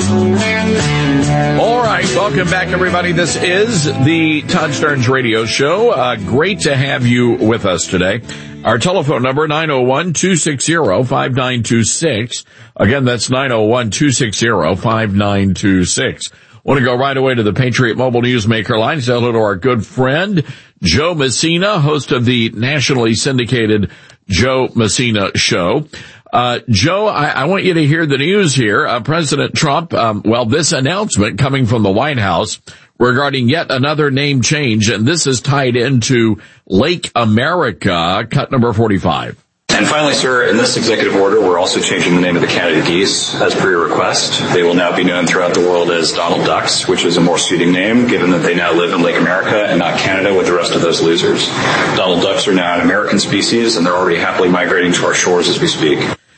All right, welcome back, everybody. This is the Todd Starnes Radio Show. Great to have you with us today. Our telephone number, 901-260-5926. Again, that's 901-260-5926. Want to go right away to the Patriot Mobile Newsmaker line. Say hello to our good friend, Joe Messina, host of the nationally syndicated Joe Messina Show. Joe, I want you to hear the news here. President Trump, this announcement coming from the White House regarding yet another name change, and this is tied into Lake America, cut number 45. And finally, sir, in this executive order, we're also changing the name of the Canada geese as per your request. They will now be known throughout the world as Donald Ducks, which is a more suiting name, given that they now live in Lake America and not Canada with the rest of those losers. Donald Ducks are now an American species, and they're already happily migrating to our shores as we speak.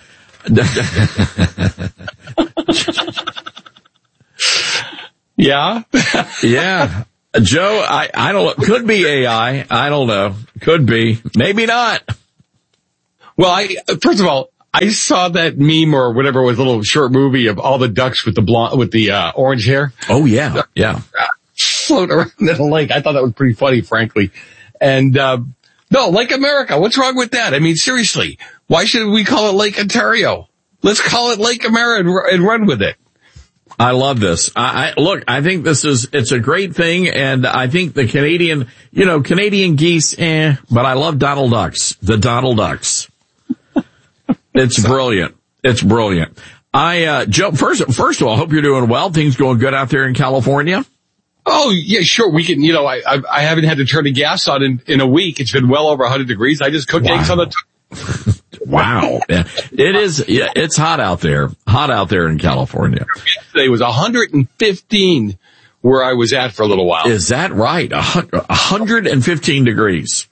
Yeah. Yeah. Joe, I don't know. Could be AI. I don't know. Could be. Maybe not. Well, first of all, I saw that meme or whatever it was, a little short movie of all the ducks with the orange hair. Oh, yeah. Yeah. Float around in the lake. I thought that was pretty funny, frankly. And, no, Lake America. What's wrong with that? I mean, seriously, why should we call it Lake Ontario? Let's call it Lake America and run with it. I love this. I think it's a great thing, and I think the Canadian geese, but I love Donald Ducks, the Donald Ducks. It's brilliant. It's brilliant. Joe, first of all, I hope you're doing well. Things going good out there in California? Oh, yeah, sure. We can, I haven't had to turn the gas on in a week. It's been well over 100 degrees. I just cooked eggs on the Wow. Yeah. It is. Yeah, it's hot out there. Hot out there in California. Today was 115 where I was at for a little while. Is that right? 115 degrees.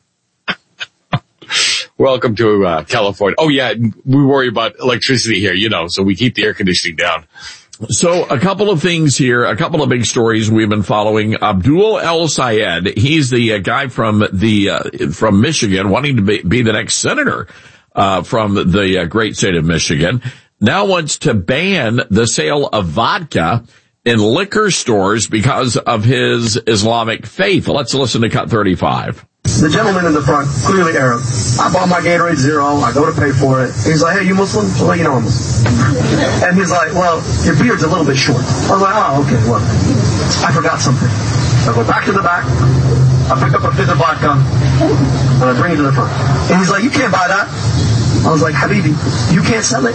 Welcome to California. Oh, yeah, we worry about electricity here, so we keep the air conditioning down. So a couple of things here, a couple of big stories we've been following. Abdul El-Sayed, he's the guy from Michigan, wanting to be the next senator from the great state of Michigan, now wants to ban the sale of vodka in liquor stores because of his Islamic faith. Let's listen to cut 35. The gentleman in the front, clearly Arab. I bought my Gatorade Zero. I go to pay for it. He's like, hey, you Muslim? So like, I'm Muslim. And he's like, well, your beard's a little bit short. I was like, oh, okay, well, I forgot something. I go back to the back. I pick up a fifth of vodka, and I bring it to the front. And he's like, you can't buy that. I was like, Habibi, you can't sell it?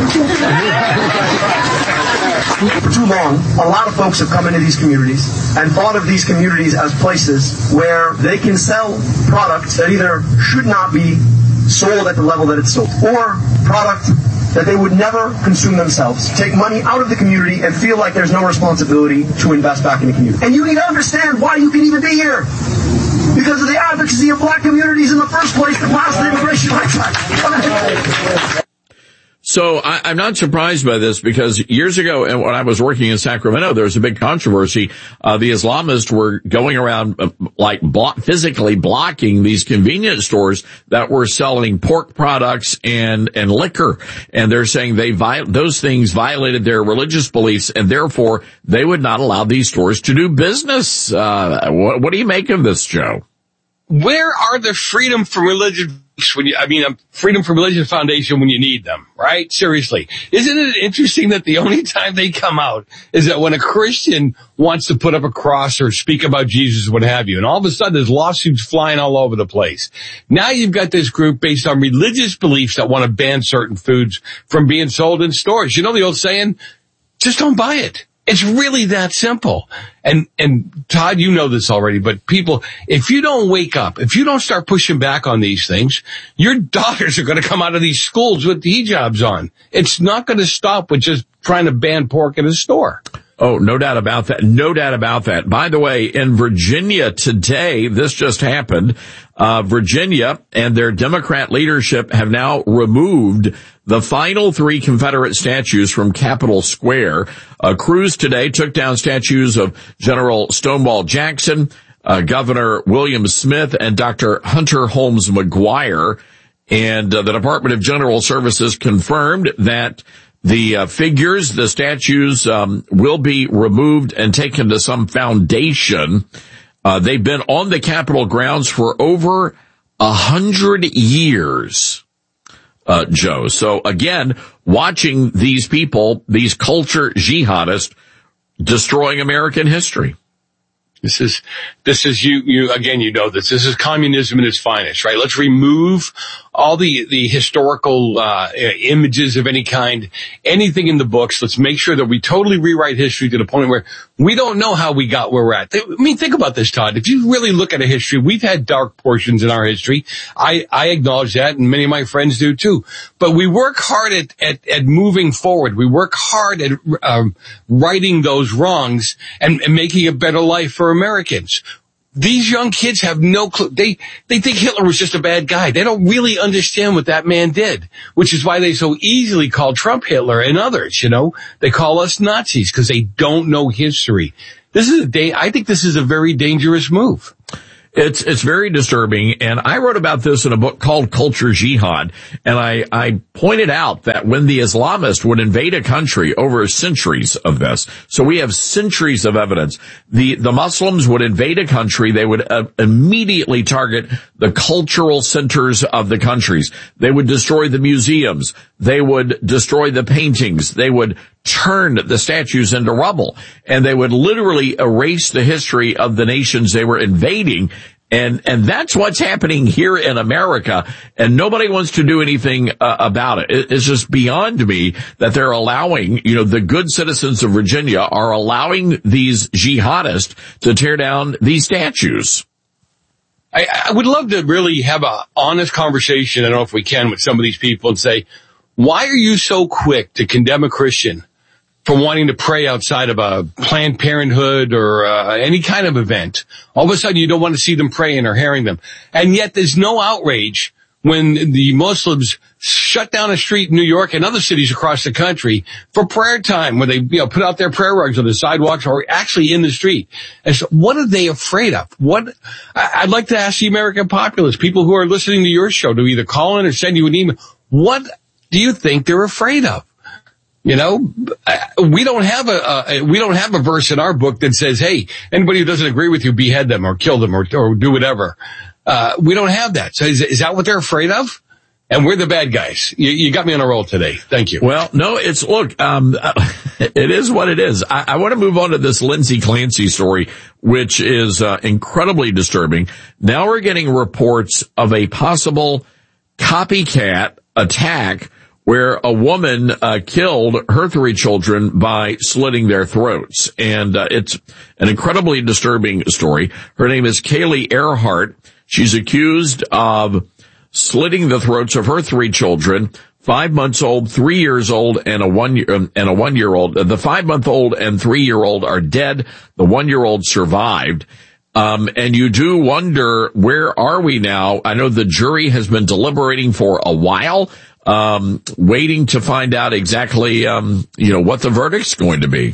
For too long, a lot of folks have come into these communities and thought of these communities as places where they can sell products that either should not be sold at the level that it's sold, or product that they would never consume themselves, take money out of the community and feel like there's no responsibility to invest back in the community. And you need to understand why you can even be here. Because of the advocacy of black communities in the first place that passed the Immigration Rights Act. So I'm not surprised by this, because years ago, and when I was working in Sacramento, there was a big controversy. The Islamists were going around physically blocking these convenience stores that were selling pork products and liquor. And they're saying those things violated their religious beliefs, and therefore they would not allow these stores to do business. What do you make of this, Joe? Where are the Freedom from Religion Freedom from Religion Foundation when you need them, right? Seriously. Isn't it interesting that the only time they come out is that when a Christian wants to put up a cross or speak about Jesus, what have you, and all of a sudden there's lawsuits flying all over the place. Now you've got this group based on religious beliefs that want to ban certain foods from being sold in stores. You know the old saying, just don't buy it. It's really that simple. And Todd, you know this already, but people, if you don't wake up, if you don't start pushing back on these things, your daughters are going to come out of these schools with hijabs on. It's not going to stop with just trying to ban pork in a store. Oh, no doubt about that. No doubt about that. By the way, in Virginia today, this just happened. Virginia and their Democrat leadership have now removed the final 3 Confederate statues from Capitol Square. Crews today took down statues of General Stonewall Jackson, Governor William Smith, and Dr. Hunter Holmes McGuire. And the Department of General Services confirmed that The figures, the statues, will be removed and taken to some foundation. They've been on the Capitol grounds for over 100 years, Joe. So again, watching these people, these culture jihadists, destroying American history. This is you again, you know this is communism at its finest, right? Let's remove all the historical, images of any kind, anything in the books. Let's make sure that we totally rewrite history to the point where we don't know how we got where we're at. I mean, think about this, Todd. If you really look at a history, we've had dark portions in our history. I acknowledge that, and many of my friends do too. But we work hard at moving forward. We work hard at, righting those wrongs and making a better life for Americans. These young kids have no clue. They think Hitler was just a bad guy. They don't really understand what that man did, which is why they so easily call Trump Hitler and others, you know. They call us Nazis because they don't know history. I think this is a very dangerous move. It's very disturbing, and I wrote about this in a book called Culture Jihad, and I pointed out that when the Islamists would invade a country over centuries of this, so we have centuries of evidence, the Muslims would invade a country, they would immediately target the cultural centers of the countries. They would destroy the museums, they would destroy the paintings, they would turn the statues into rubble, and they would literally erase the history of the nations they were invading. And that's what's happening here in America, and nobody wants to do anything about it. It's just beyond me that they're allowing, you know, the good citizens of Virginia are allowing these jihadists to tear down these statues. I would love to really have a honest conversation, I don't know if we can, with some of these people and say, why are you so quick to condemn a Christian for wanting to pray outside of a Planned Parenthood or any kind of event? All of a sudden you don't want to see them praying or hearing them. And yet there's no outrage when the Muslims shut down a street in New York and other cities across the country for prayer time, where they, you know, put out their prayer rugs on the sidewalks or actually in the street. And so what are they afraid of? I'd like to ask the American populace, people who are listening to your show, to either call in or send you an email. What do you think they're afraid of? You know, we don't have a verse in our book that says, hey, anybody who doesn't agree with you, behead them or kill them or do whatever. We don't have that. So is that what they're afraid of? And we're the bad guys. You got me on a roll today. Thank you. Well, no, it is what it is. I want to move on to this Lindsay Clancy story, which is incredibly disturbing. Now we're getting reports of a possible copycat attack where a woman killed her 3 children by slitting their throats. And it's an incredibly disturbing story. Her name is Kaylee Earhart. She's accused of slitting the throats of her 3 children, 5 months old, 3 years old, and a 1-year-old. The 5-month-old and 3-year-old are dead. The 1-year-old survived. And you do wonder, where are we now? I know the jury has been deliberating for a while, waiting to find out exactly, what the verdict's going to be.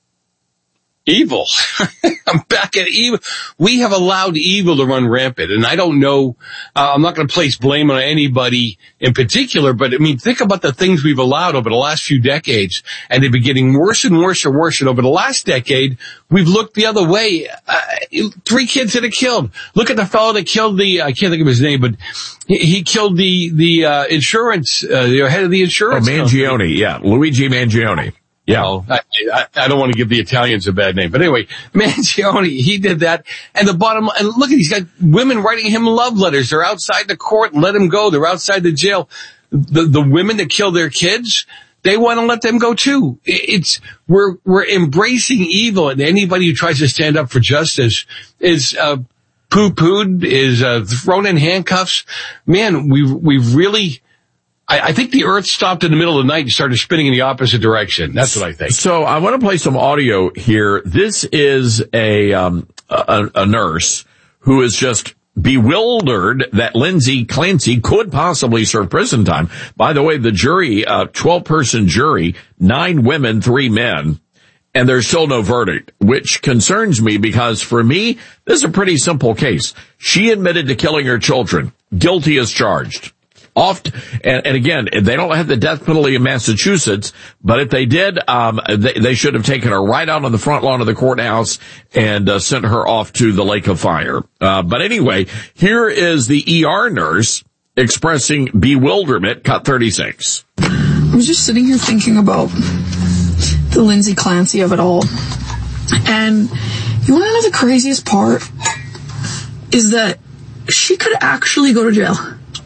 Evil. I'm back at evil. We have allowed evil to run rampant, and I don't know, I'm not going to place blame on anybody in particular, but I mean, think about the things we've allowed over the last few decades, and they've been getting worse and worse and worse, and over the last decade, we've looked the other way. 3 kids that are killed. Look at the fellow that killed I can't think of his name, but he killed the insurance, the head of the insurance Mangione, company. Yeah, Luigi Mangione. Yeah. Well, I don't want to give the Italians a bad name, but anyway, Mangione, he did that. And and look at, he's got women writing him love letters. They're outside the court, let him go. They're outside the jail. The women that kill their kids, they want to let them go too. We're embracing evil, and anybody who tries to stand up for justice is, poo-pooed, is, thrown in handcuffs. Man, we've really, I think the earth stopped in the middle of the night and started spinning in the opposite direction. That's what I think. So I want to play some audio here. This is a nurse who is just bewildered that Lindsay Clancy could possibly serve prison time. By the way, the jury, 12-person jury, 9 women, 3 men, and there's still no verdict, which concerns me because for me, this is a pretty simple case. She admitted to killing her children, guilty as charged. and again, they don't have the death penalty in Massachusetts, but if they did, they should have taken her right out on the front lawn of the courthouse and sent her off to the lake of fire. But anyway, here is the ER nurse expressing bewilderment, cut 36. I was just sitting here thinking about the Lindsay Clancy of it all. And you want to know the craziest part? Is that she could actually go to jail.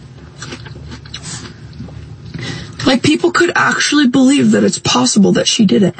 Like, people could actually believe that it's possible that she did it.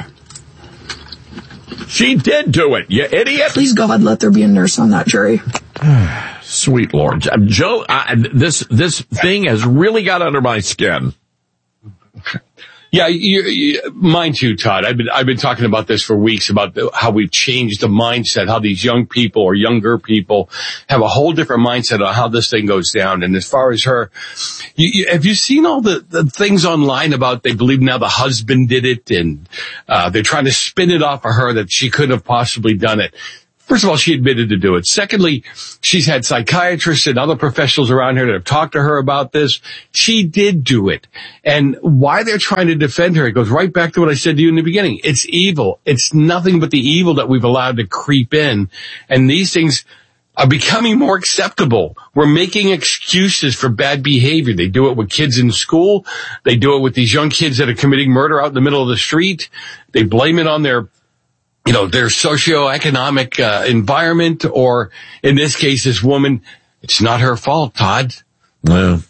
She did do it, you idiot. Please, God, let there be a nurse on that jury. Sweet Lord. Joe, this thing has really got under my skin. Yeah, mine too, Todd. I've been talking about this for weeks about how we've changed the mindset, how these young people or younger people have a whole different mindset on how this thing goes down. And as far as her, have you seen all the things online about they believe now the husband did it and they're trying to spin it off of her that she couldn't have possibly done it? First of all, she admitted to do it. Secondly, she's had psychiatrists and other professionals around here that have talked to her about this. She did do it. And why they're trying to defend her, it goes right back to what I said to you in the beginning. It's evil. It's nothing but the evil that we've allowed to creep in. And these things are becoming more acceptable. We're making excuses for bad behavior. They do it with kids in school. They do it with these young kids that are committing murder out in the middle of the street. They blame it on their socioeconomic environment, or in this case, this woman, it's not her fault, Todd. No,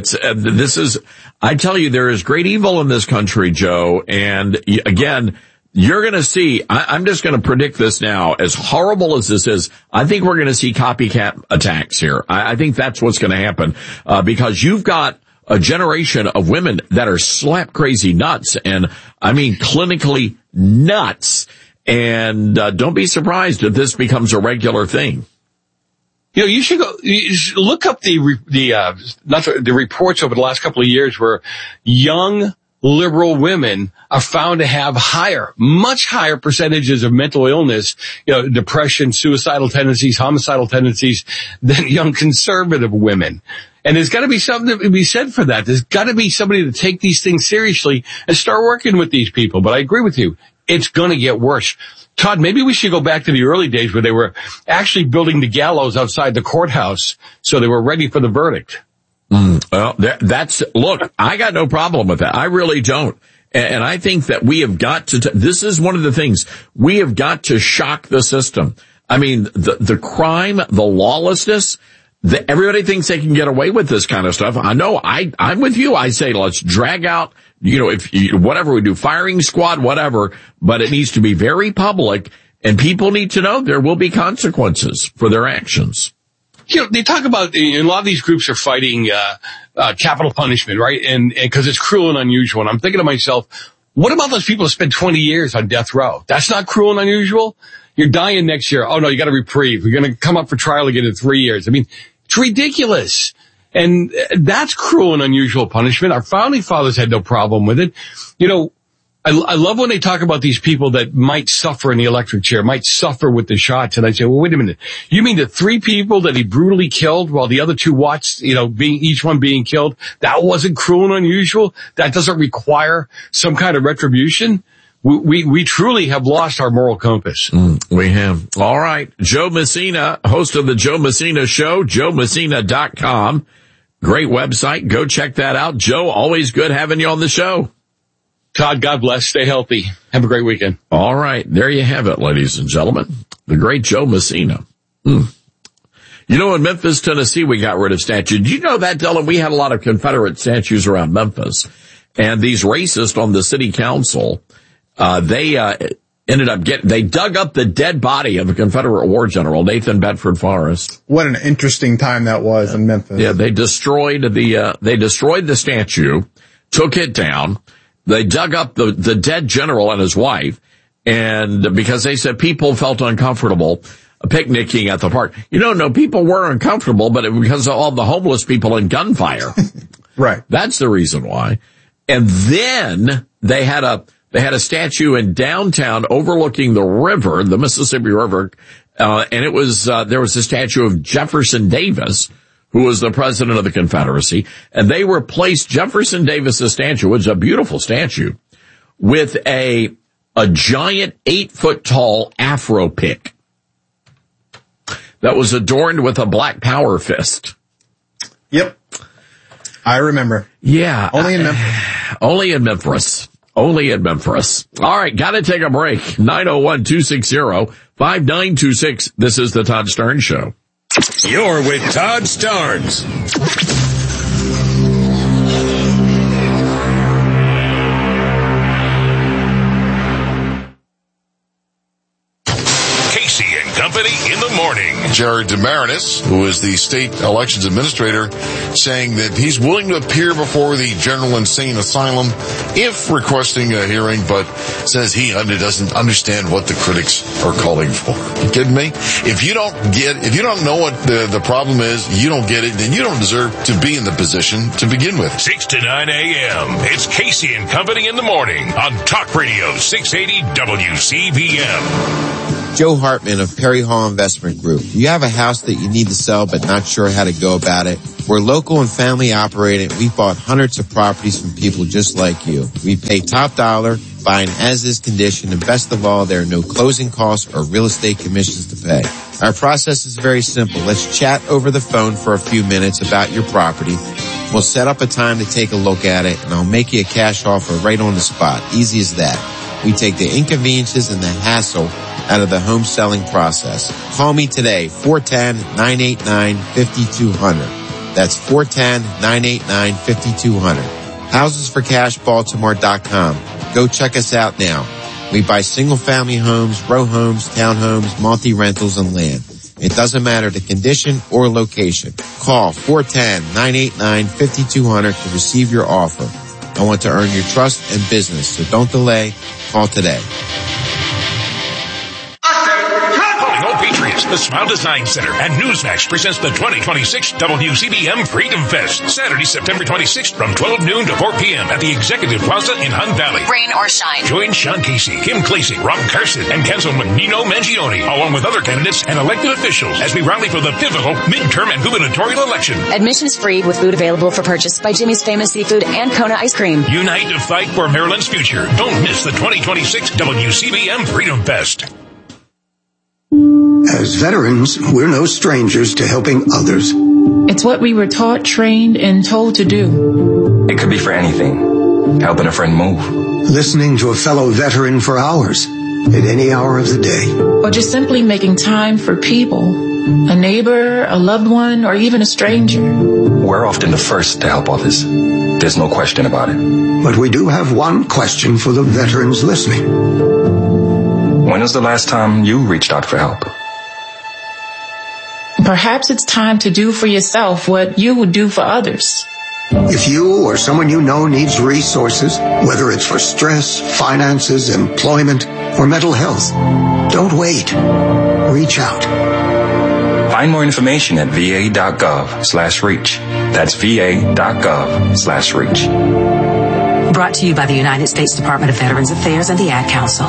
I tell you, there is great evil in this country, Joe. And again, you're going to see, I'm just going to predict this now, as horrible as this is, I think we're going to see copycat attacks here. I think that's what's going to happen, because you've got a generation of women that are slap crazy nuts, and I mean clinically nuts. And don't be surprised if this becomes a regular thing. You should look up the reports over the last couple of years where young liberal women are found to have much higher percentages of mental illness, depression, suicidal tendencies, homicidal tendencies than young conservative women. And there's got to be something to be said for that. There's got to be somebody to take these things seriously and start working with these people. But I agree with you. It's going to get worse. Todd, maybe we should go back to the early days where they were actually building the gallows outside the courthouse so they were ready for the verdict. Well, look, I got no problem with that. I really don't. And I think that we have got to, this is one of the things, we have got to shock the system. I mean, the crime, the lawlessness, everybody thinks they can get away with this kind of stuff. I know, I'm with you. I say let's drag out, whatever we do, firing squad, whatever, but it needs to be very public, and people need to know there will be consequences for their actions. They talk about, a lot of these groups are fighting capital punishment, right? And because it's cruel and unusual. And I'm thinking to myself, what about those people who spend 20 years on death row? That's not cruel and unusual? You're dying next year. Oh, no, you got a reprieve. You're going to come up for trial again in 3 years. I mean, it's ridiculous. And that's cruel and unusual punishment. Our founding fathers had no problem with it. I love when they talk about these people that might suffer in the electric chair, might suffer with the shots. And I say, well, wait a minute. You mean the 3 people that he brutally killed while the other 2 watched, each one being killed? That wasn't cruel and unusual? That doesn't require some kind of retribution? We truly have lost our moral compass. We have. All right. Joe Messina, host of the Joe Messina Show, joemessina.com. Great website. Go check that out. Joe, always good having you on the show. Todd, God bless. Stay healthy. Have a great weekend. All right. There you have it, ladies and gentlemen. The great Joe Messina. In Memphis, Tennessee, we got rid of statues. Did you know that, Dylan? We had a lot of Confederate statues around Memphis. And these racists on the city council, they dug up the dead body of a Confederate war general, Nathan Bedford Forrest. What an interesting time that was in Memphis. Yeah, they destroyed the statue, took it down. They dug up the dead general and his wife, and because they said people felt uncomfortable picnicking at the park. No, people were uncomfortable, but because of all the homeless people and gunfire. Right. That's the reason why. And then they had a statue in downtown overlooking the river, the Mississippi River, and there was a statue of Jefferson Davis, who was the president of the Confederacy, and they replaced Jefferson Davis's statue, which is a beautiful statue, with a giant 8-foot-tall afro pick that was adorned with a Black Power fist. Yep. I remember. Yeah. Only in Memphis. Only in Memphis. Only in Memphis. All right, gotta take a break. 901-260-5926. This is the Todd Starnes Show. You're with Todd Starnes. Casey and Company in the morning. Jared DeMarinis, who is the state elections administrator, saying that he's willing to appear before the General Insane Asylum if requesting a hearing, but says he doesn't understand what the critics are calling for. You kidding me? If you don't know what the problem is, you don't get it, then you don't deserve to be in the position to begin with. 6 to 9 a.m. It's Casey and Company in the morning on Talk Radio 680 WCBM. Joe Hartman of Perry Hall Investment Group. You have a house that you need to sell but not sure how to go about it? We're local and family operated. We bought hundreds of properties from people just like you. We pay top dollar, buy an as-is condition, and best of all, there are no closing costs or real estate commissions to pay. Our process is very simple. Let's chat over the phone for a few minutes about your property. We'll set up a time to take a look at it, and I'll make you a cash offer right on the spot. Easy as that. We take the inconveniences and the hassle out of the home selling process. Call me today, 410-989-5200. That's 410-989-5200. HousesForCashBaltimore.com. Go check us out now. We buy single family homes, row homes, townhomes, multi-rentals, and land. It doesn't matter the condition or location. Call 410-989-5200 to receive your offer. I want to earn your trust and business, so don't delay. Call today. The Smile Design Center and Newsmax presents the 2026 WCBM Freedom Fest, Saturday, September 26th from 12 noon to 4 p.m. at the Executive Plaza in Hunt Valley. Rain or shine. Join Sean Casey, Kim Clasey, Rob Carson, and Councilman Nino Mangione, along with other candidates and elected officials as we rally for the pivotal midterm and gubernatorial election. Admissions free with food available for purchase by Jimmy's Famous Seafood and Kona Ice Cream. Unite to fight for Maryland's future. Don't miss the 2026 WCBM Freedom Fest. As veterans, we're no strangers to helping others. It's what we were taught, trained, and told to do. It could be for anything. Helping a friend move. Listening to a fellow veteran for hours, at any hour of the day. Or just simply making time for people. A neighbor, a loved one, or even a stranger. We're often the first to help others. There's no question about it. But we do have one question for the veterans listening. When was the last time you reached out for help? Perhaps it's time to do for yourself what you would do for others. If you or someone you know needs resources, whether it's for stress, finances, employment, or mental health, don't wait. Reach out. Find more information at va.gov/reach. That's va.gov/reach. Brought to you by the United States Department of Veterans Affairs and the Ad Council.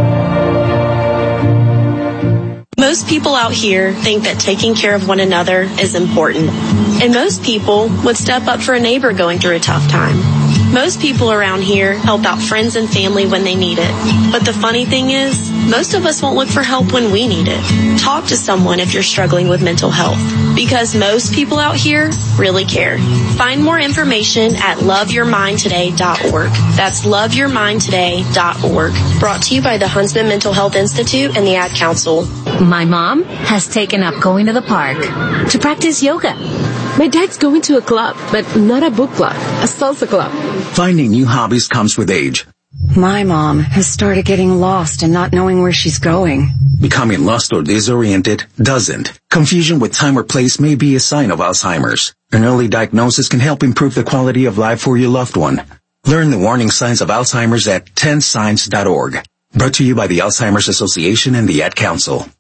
Most people out here think that taking care of one another is important. And most people would step up for a neighbor going through a tough time. Most people around here help out friends and family when they need it. But the funny thing is, most of us won't look for help when we need it. Talk to someone if you're struggling with mental health, because most people out here really care. Find more information at loveyourmindtoday.org. That's loveyourmindtoday.org. Brought to you by the Huntsman Mental Health Institute and the Ad Council. My mom has taken up going to the park to practice yoga. My dad's going to a club, but not a book club, a salsa club. Finding new hobbies comes with age. My mom has started getting lost and not knowing where she's going. Becoming lost or disoriented doesn't. Confusion with time or place may be a sign of Alzheimer's. An early diagnosis can help improve the quality of life for your loved one. Learn the warning signs of Alzheimer's at 10signs.org. Brought to you by the Alzheimer's Association and the Ad Council.